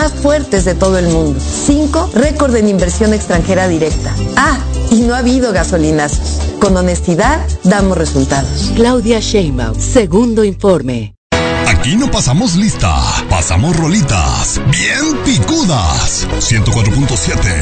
más fuertes de todo el mundo. 5, récord en inversión extranjera directa. Y no ha habido gasolinazos. Con honestidad, damos resultados. Claudia Sheinbaum, segundo informe. Aquí no pasamos lista, pasamos rolitas bien picudas. 104.7